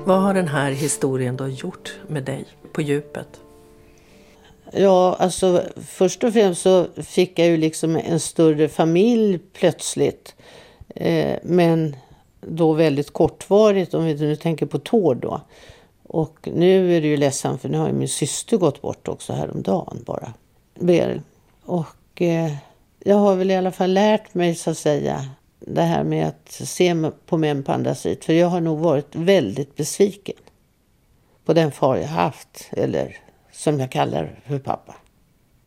Vad har den här historien då gjort med dig på djupet? Ja, alltså först och främst så fick jag ju liksom en större familj plötsligt. Men då väldigt kortvarigt, om vi nu tänker på Tord då. Och nu är det ju ledsamt, för nu har ju min syster gått bort också häromdagen bara. Och jag har väl i alla fall lärt mig, så att säga, det här med att se på män på andra sidan. För jag har nog varit väldigt besviken på den far jag haft, eller som jag kallar för pappa.